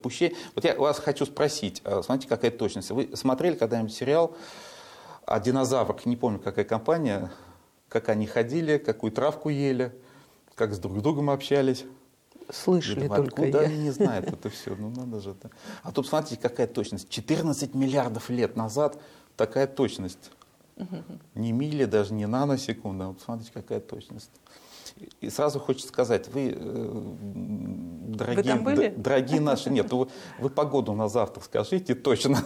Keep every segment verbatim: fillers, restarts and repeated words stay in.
Упущение. Вот я вас хочу спросить, смотрите, какая точность. Вы смотрели когда-нибудь сериал о динозаврах? Не помню, какая компания, как они ходили, какую травку ели, как с друг другом общались. Слышали думаю, только откуда я. они не знают это все? Ну надо же. Да. А тут смотрите, какая точность. четырнадцать миллиардов лет назад такая точность. Не мили, даже не наносекунда. Вот смотрите, какая точность. И сразу хочется сказать, вы, дорогие, вы там были? дорогие наши, нет, вы, вы погоду на завтра скажите точно.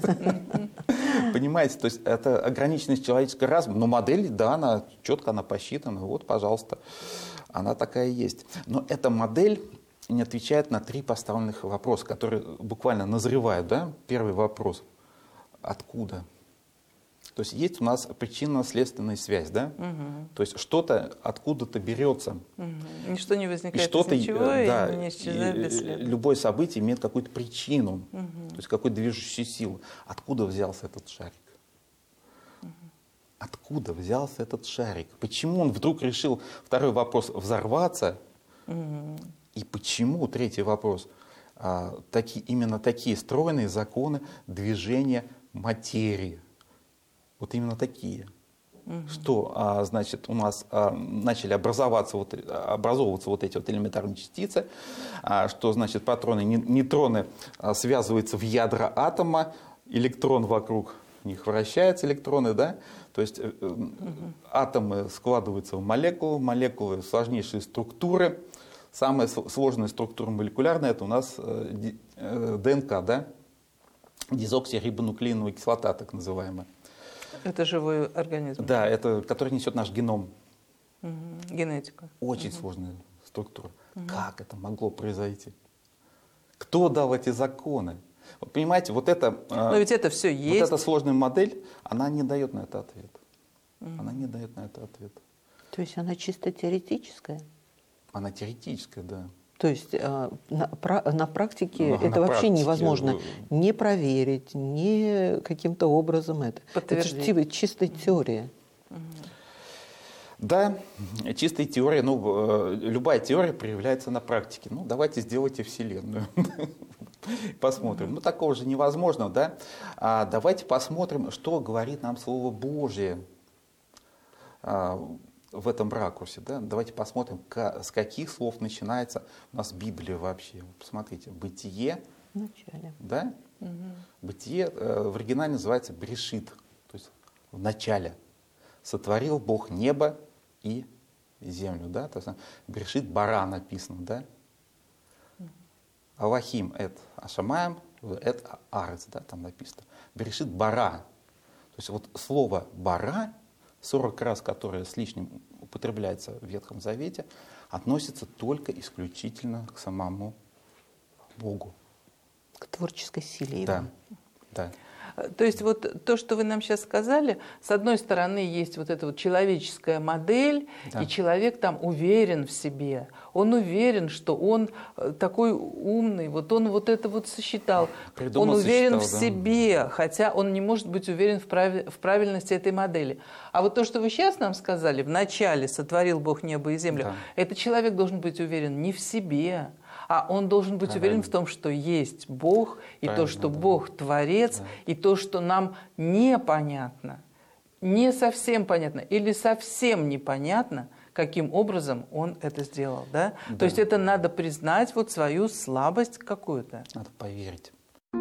Понимаете, то есть это ограниченность человеческого разума, но модель, да, она четко, она посчитана, вот, пожалуйста, она такая есть. Но эта модель не отвечает на три поставленных вопроса, которые буквально назревают, да? Первый вопрос, откуда? То есть есть у нас причинно-следственная связь, да? Угу. То есть что-то откуда-то берется. Угу. Ничто не возникает и что-то, из ничего, да, и не исчезает бесследно. Любое событие имеет какую-то причину, угу. то есть какую-то движущую силу. Откуда взялся этот шарик? Угу. Откуда взялся этот шарик? Почему он вдруг решил, второй вопрос, взорваться? Угу. И почему, третий вопрос, а, таки, именно такие стройные законы движения материи? Вот именно такие. Угу. Что, а, значит, у нас а, начали образоваться вот, образовываться вот эти вот элементарные частицы, а, что, значит, протоны, нейтроны а, связываются в ядра атома, электрон вокруг них вращается, электроны, да, то есть э, угу. атомы складываются в молекулы, молекулы сложнейшие структуры, самая сложная структура молекулярная, это у нас э, э, ДНК, да, дезоксирибонуклеиновая кислота, так называемая. Это живой организм? Да, это, который несет наш геном. Угу. Генетика. Очень угу. сложная структура. Угу. Как это могло произойти? Кто дал эти законы? Вот понимаете, вот это, Но ведь это все есть. Вот эта сложная модель, она не дает на это ответ. Угу. Она не дает на это ответ. То есть она чисто теоретическая? Она теоретическая, да. То есть э, на, про, на практике ну, это на вообще практике, невозможно вы... не проверить, не каким-то образом это. Это же чистая теория. Угу. Да, чистая теория, ну, любая теория проявляется на практике. Ну, давайте сделайте Вселенную. Посмотрим. Ну, такого же невозможно, да? А давайте посмотрим, что говорит нам Слово Божие в этом ракурсе, да? Давайте посмотрим, с каких слов начинается у нас Библия вообще. Посмотрите, Бытие. В начале. Да? Угу. Бытие в оригинале называется Брешит, то есть в начале. Сотворил Бог небо и землю, да? То есть Брешит бара написано, да? Угу. Алахим эт ашамаем, эт арец, да, там написано. Брешит бара. То есть вот слово бара, сорок раз, которое с лишним употребляется в Ветхом Завете, относится только исключительно к самому Богу. К творческой силе его. Да, да. То есть вот то, что вы нам сейчас сказали, с одной стороны есть вот эта вот человеческая модель, да. И человек там уверен в себе, он уверен, что он такой умный, вот он вот это вот сосчитал, Придумал, он уверен сосчитал, в да. себе, хотя он не может быть уверен в, прав... в правильности этой модели. А вот то, что вы сейчас нам сказали, вначале сотворил Бог небо и землю, да. Этот человек должен быть уверен не в себе, а он должен быть Правильно. Уверен в том, что есть Бог, и Правильно, то, что да. Бог Творец, да. И то, что нам непонятно, не совсем понятно или совсем непонятно, каким образом Он это сделал. Да? Да. То есть это надо признать вот свою слабость какую-то. Надо поверить.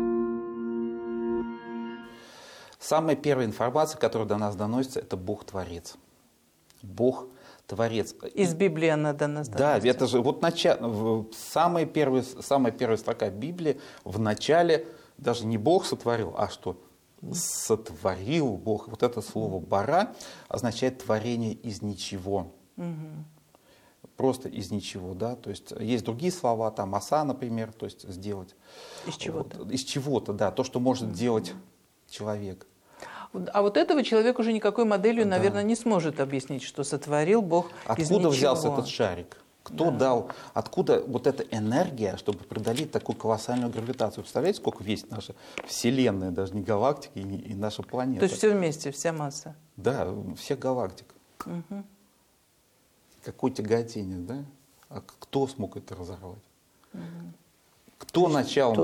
Самая первая информация, которая до нас доносится, это Бог-творец. Бог Творец. Из Библии она до нас доносится. Да, это же вот начало, самая первая, самая первая строка Библии в начале даже не Бог сотворил, а что? Сотворил Бог. Вот это слово «бара» означает творение из ничего. Угу. Просто из ничего, да. То есть есть другие слова, там «оса», например, то есть сделать. Из чего-то. Вот, из чего-то, да, то, что может делать человек. А вот этого человек уже никакой моделью, да. Наверное, не сможет объяснить, что сотворил Бог откуда из ничего. Взялся этот шарик? Кто да. дал? Откуда вот эта энергия, чтобы преодолеть такую колоссальную гравитацию? Представляете, сколько весит наша Вселенная, даже не галактика и, не, и наша планета? То есть все вместе, вся масса? Да, всех галактик. Угу. Какое тяготение, да? А кто смог это разорвать? Угу. Кто начал?